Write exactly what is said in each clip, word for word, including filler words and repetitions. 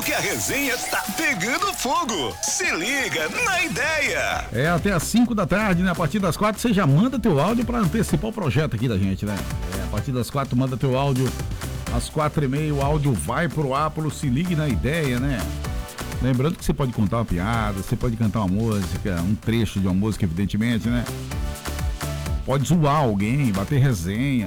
que a resenha tá pegando fogo. Se liga na ideia. É até às cinco da tarde, né? A partir das quatro você já manda teu áudio pra antecipar o projeto aqui da gente, né? É, a partir das quatro manda teu áudio. Às quatro e meia o áudio vai pro Apolo, se ligue na ideia, né? Lembrando que você pode contar uma piada, você pode cantar uma música, um trecho de uma música, evidentemente, né? Pode zoar alguém, bater resenha.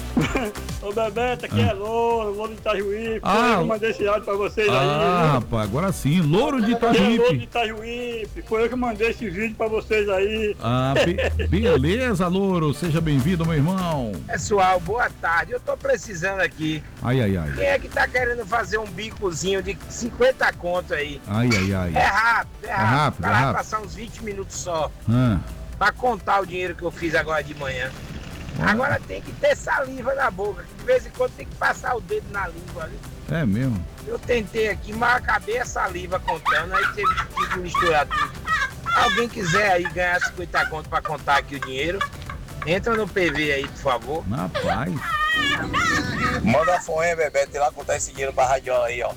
Ô Bebeto, aqui ah. é Louro, Louro de Itajuípe. Ah, eu que mandei esse áudio pra vocês ah, aí. Ah, rapaz, agora sim, Louro de Itajuípe. Louro de Itajuípe, foi eu que mandei esse vídeo pra vocês aí. Ah, be- beleza, Louro, seja bem-vindo, meu irmão. Pessoal, boa tarde, eu tô precisando aqui. Ai, ai, ai. Quem é que tá querendo fazer um bicozinho de cinquenta conto aí? Ai, ai, ai. É rápido, é rápido. É rápido, Vai é rápido. passar uns vinte minutos só. Ah. Pra contar o dinheiro que eu fiz agora de manhã. Agora tem que ter saliva na boca. De vez em quando tem que passar o dedo na língua ali. É mesmo? Eu tentei aqui, mas acabei a saliva contando, aí teve que misturar tudo. Alguém quiser aí ganhar cinquenta conto pra contar aqui o dinheiro, entra no P V aí, por favor. Rapaz. Manda a Fonha, Bebeto, ir lá contar esse dinheiro pra Radiola aí, ó.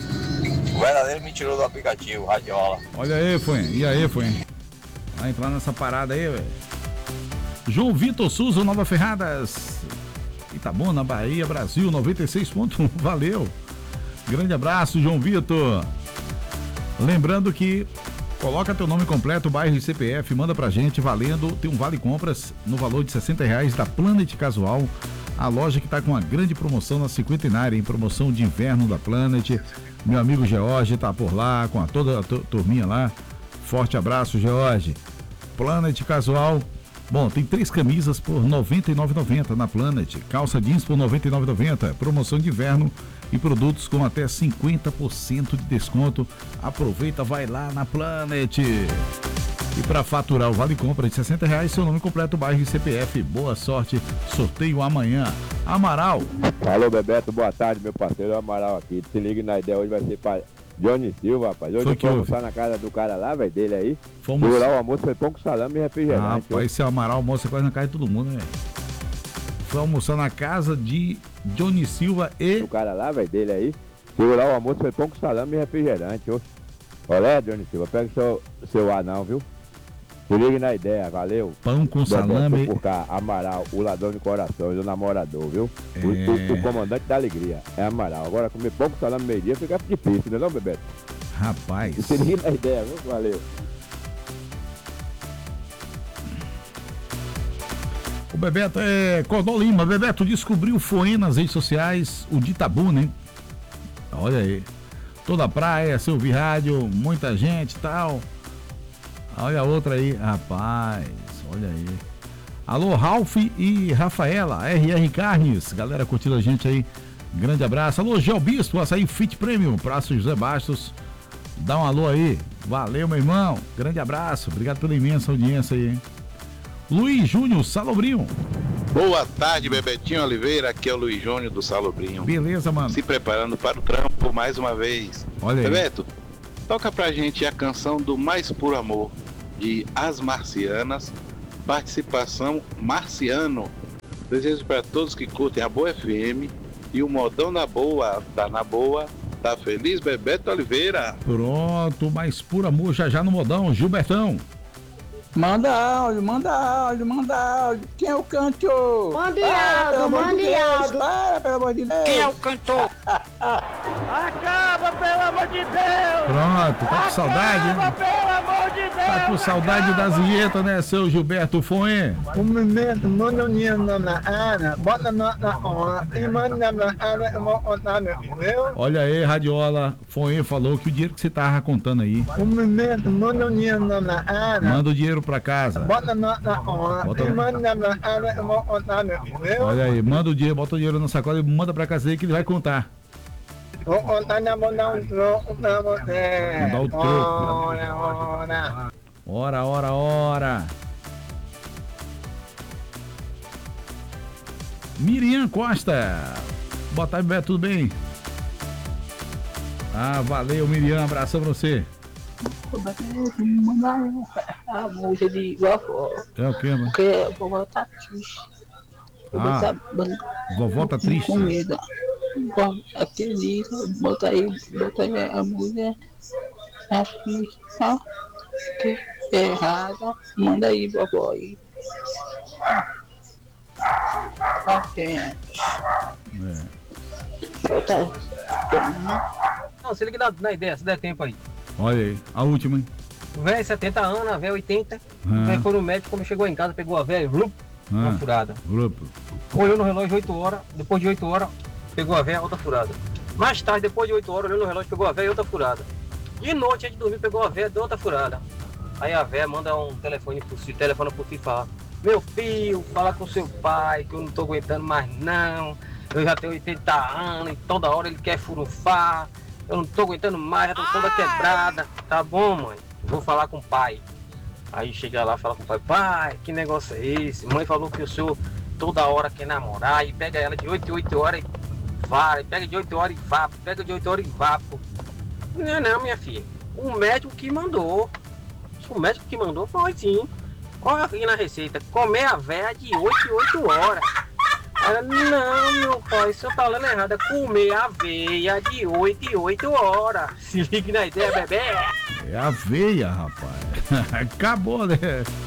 O verdadeiro mentiroso do aplicativo, Radiola. Olha aí, foi. E aí, foi. Vai entrar nessa parada aí, velho. João Vitor Souza, Nova Ferradas, Itabuna, Bahia, Brasil, noventa e seis ponto um. Valeu. Grande abraço, João Vitor. Lembrando que coloca teu nome completo, bairro e C P F, manda pra gente, valendo. Tem um vale compras no valor de sessenta reais da Planet Casual. A loja que tá com uma grande promoção na cinquentenária, em promoção de inverno da Planet. Meu amigo George tá por lá, com a, toda a turminha lá. Forte abraço, George. Planet Casual. Bom, tem três camisas por noventa e nove reais e noventa centavos na Planet. Calça jeans por noventa e nove reais e noventa centavos. Promoção de inverno e produtos com até cinquenta por cento de desconto. Aproveita, vai lá na Planet. E para faturar o vale compra de sessenta reais, seu nome completo, bairro e C P F. Boa sorte. Sorteio amanhã. Amaral. Alô, Bebeto, boa tarde, meu parceiro Amaral aqui. Se liga na ideia, hoje vai ser para Johnny Silva, rapaz. Hoje foi eu fui almoçar na casa do cara lá, velho, dele aí. Fomos... Segurar o almoço, foi pão com salame e refrigerante. Ah, rapaz, esse Amaral almoça quase na casa de todo mundo, né? Foi almoçar na casa de Johnny Silva e... O cara lá, velho, dele aí. Segurar o almoço, foi pão com salame e refrigerante. Ó. Olha, Johnny Silva, pega o seu, seu anão, viu? Se liga na ideia, valeu. Pão com salame. Por cá, Amaral, o ladrão de corações, o namorador, viu? É... O, o, o comandante da alegria, é Amaral. Agora comer pão com salame meio-dia fica difícil, não é não, Bebeto? Rapaz. Se liga na ideia, viu? Valeu. O Bebeto é Cordol Lima. Bebeto descobriu o Foen nas redes sociais, o de Itabuna, hein? Olha aí. Toda a praia, seu ouvir rádio, muita gente e tal. Olha a outra aí, rapaz, olha aí. Alô, Ralph e Rafaela, R R Carnes, galera curtindo a gente aí, grande abraço. Alô, Gel Bispo, Açaí Fit Premium, Praça José Bastos, dá um alô aí, valeu, meu irmão, grande abraço, obrigado pela imensa audiência aí, hein? Luiz Júnior, Salobrinho. Boa tarde, Bebetinho Oliveira, aqui é o Luiz Júnior do Salobrinho. Beleza, mano. Se preparando para o trampo mais uma vez. Olha aí. Bebeto, toca pra gente a canção do Mais Puro Amor, de As Marcianas, participação Marciano. Desejo para todos que curtem a Boa F M e o modão na boa, tá na boa, tá feliz, Bebeto Oliveira. Pronto, Mais Puro Amor, já já no modão, Gilbertão. Manda áudio, manda áudio, manda áudio. Quem é o cantor? Mande áudio, mande áudio. Para, pelo amor de Deus. Quem é o cantor? Acaba, pelo amor de Deus! Pronto, tá com saudade, Acaba, né? pelo amor de Deus! Tá com saudade das vinhetas, né, seu Gilberto Foen? Um momento, manda o dinheiro na Ana, bota na hora e manda na Ana, eu vou contar, meu entendeu? Olha aí, Radiola, Foen falou que o dinheiro que você tava contando aí. Um momento, manda o dinheiro na Ana. Manda o dinheiro pra casa. Bota na hora Bota... e manda na Ana, eu vou contar, meu entendeu? Olha aí, manda o dinheiro, bota o dinheiro na sacola e manda pra casa aí que ele vai contar. Vou contar na mão, não, não, não, é. Dá o troco. Ora, ora. Ora, ora, ora. Miriam Costa. Boa tarde, Beto, tudo bem? Ah, valeu, Miriam, abração pra você. Mandar a música de vovó. É o que, mano? Porque a vovó tá triste. Ah, vovó tá triste? Com medo. Bom, acredita, bota aí, bota aí a mulher. Acho que tá errada. Manda aí, boboy. Ok. É. Bota. Não, se liga na, na ideia, se der tempo aí. Olha aí, a última, hein? Véi, setenta anos, a véia oitenta. Ah. O véi foi no médico, como chegou em casa, pegou a véia, vlup, uma Ah. furada. Grupo. Olhou no relógio oito horas, depois de oito horas, pegou a véia, outra furada. Mais tarde, depois de oito horas, olhou no relógio, pegou a véia e outra furada. De noite, antes de dormir, pegou a véia, deu outra furada. Aí a véia manda um telefone por si, telefona por si e fala: meu filho, fala com seu pai, que eu não tô aguentando mais não. Eu já tenho oitenta anos e toda hora ele quer furufar. Eu não tô aguentando mais, já tô toda quebrada. Tá bom, mãe? Vou falar com o pai. Aí chega lá, fala com o pai: pai, que negócio é esse? Mãe falou que o senhor toda hora quer namorar e pega ela de oito em oito horas e vá, e pega de oito horas e vá, pega de oito horas e vá. Pô. Não é não, minha filha. O médico que mandou. O médico que mandou foi sim. Olha aqui na receita: comer a véia de oito em oito horas. Ela: não, meu pai, o senhor tá lendo errado. É comer a aveia de oito em oito horas. Se ligue na ideia, bebê. É aveia, rapaz. Acabou, né?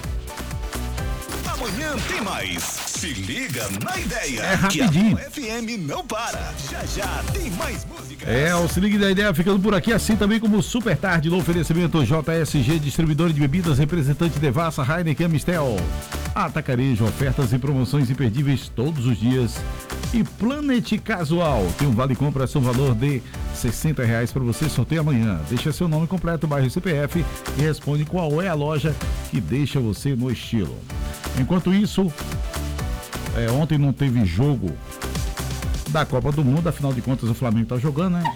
Amanhã tem mais. Se liga na ideia. É rapidinho. Que a F M não para. Já já tem mais música. É, o Se Ligue da Ideia ficando por aqui, assim também como o Super Tarde no oferecimento J S G, distribuidor de bebidas, representante Devassa, Heineken, Amistel. Atacarejo, ofertas e promoções imperdíveis todos os dias. E Planet Casual, tem um vale compras no valor de sessenta reais para você, sorteio amanhã. Deixa seu nome completo, bairro e C P F e responde qual é a loja que deixa você no estilo. Enquanto isso, é, ontem não teve jogo da Copa do Mundo, afinal de contas o Flamengo tá jogando, né?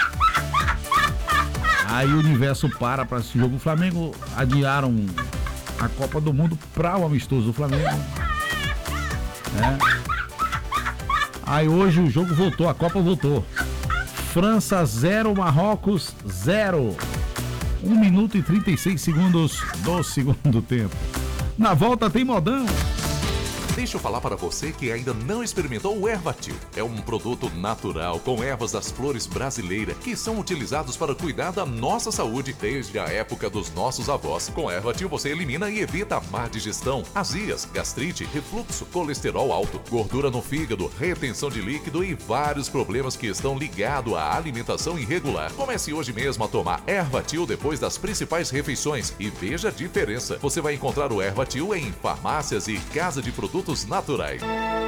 Aí o universo para para esse jogo. O Flamengo adiaram a Copa do Mundo para o amistoso do Flamengo, né? Aí hoje o jogo voltou, a Copa voltou. França zero, Marrocos zero. um minuto e trinta e seis segundos do segundo tempo. Na volta tem modão. Deixa eu falar para você que ainda não experimentou o Ervatil. É um produto natural com ervas das flores brasileiras que são utilizados para cuidar da nossa saúde desde a época dos nossos avós. Com Ervatil você elimina e evita a má digestão, azias, gastrite, refluxo, colesterol alto, gordura no fígado, retenção de líquido e vários problemas que estão ligados à alimentação irregular. Comece hoje mesmo a tomar Ervatil depois das principais refeições e veja a diferença. Você vai encontrar o Ervatil em farmácias e casa de produtos naturais.